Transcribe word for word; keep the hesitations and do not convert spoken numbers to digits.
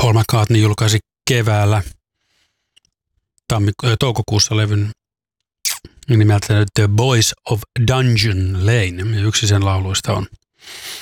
Paul McCartney julkaisi keväällä tammik- äh, toukokuussa levyn nimeltä The Boys of Dungeon Lane. Yksi sen lauluista on